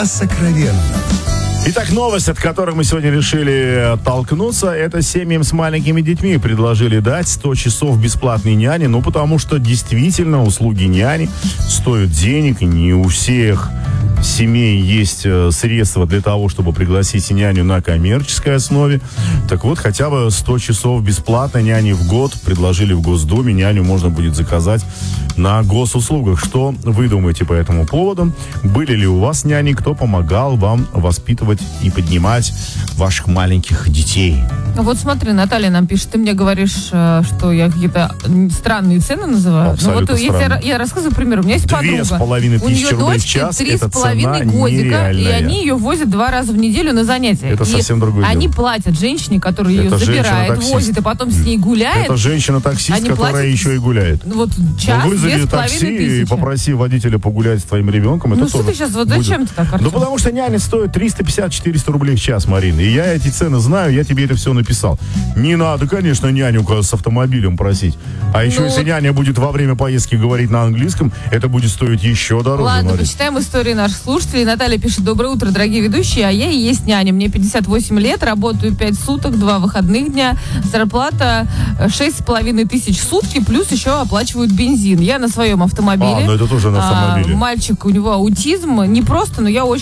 О сокровенном. Итак, новость, от которой мы сегодня решили оттолкнуться, это семьям с маленькими детьми предложили дать 100 часов бесплатной няни, потому что действительно услуги няни стоят денег, и не у всех семей есть средства для того, чтобы пригласить няню на коммерческой основе. Так вот, хотя бы 100 часов бесплатной няни в год предложили в Госдуме. Няню можно будет заказать на госуслугах. Что вы думаете по этому поводу? Были ли у вас няни, кто помогал вам воспитывать и поднимать ваших маленьких детей? Вот смотри, Наталья нам пишет, ты мне говоришь, что я какие-то странные цены называю. Абсолютно странные. Я рассказываю пример. У меня есть подруга. 2500 рублей в час, это цена нереальная. И они ее возят 2 раза в неделю на занятия. Это совсем другое дело. Они платят женщине, которая ее забирает, возит, и потом с ней гуляет. Это женщина-таксист, которая еще и гуляет. Вот час, вызови такси и попроси водителя погулять с твоим ребенком. Это что ты сейчас, зачем ты так, Артем? Да потому что няня стоит 350-400 рублей в час, Марина. И я эти цены знаю, я тебе это все написал. Не надо, конечно, няню с автомобилем просить. А еще, если няня будет во время поездки говорить на английском, это будет стоить еще дороже. Ладно, почитаем истории наших слушателей. Наталья пишет: доброе утро, дорогие ведущие. А я и есть няня. Мне 58 лет, работаю 5 суток, 2 выходных дня. Зарплата 6500 в сутки, плюс еще оплачивают бензин. Я на своем автомобиле. Это тоже на автомобиле. Мальчик, у него аутизм. Не просто, но я очень